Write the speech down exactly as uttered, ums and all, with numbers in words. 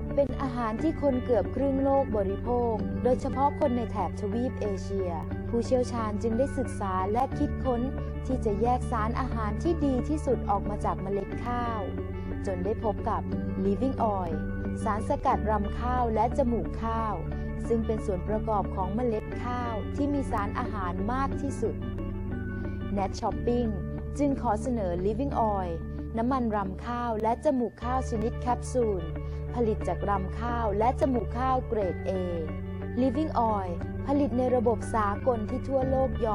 เป็นอาหารที่คนเกือบครึ่งโลกบริโภค โดยเฉพาะคนในแถบทวีปเอเชีย ผู้เชี่ยวชาญจึงได้ศึกษาและคิดค้นที่จะแยกสารอาหารที่ดีที่สุดออกมาจากเมล็ดข้าว จนได้พบกับ Living Oil สารสกัดรำข้าวและจมูกข้าว ซึ่งเป็นส่วนประกอบของเมล็ดข้าวที่มีสารอาหารมากที่สุด Nat Shopping จึงขอเสนอ Living Oil น้ำมันรำข้าวและจมูกข้าวชนิดแคปซูล ผลิตจากรำข้าวและจมูกข้าวเกรด A Living Oil ผลิตในระบบสากลที่ทั่วโลกยอม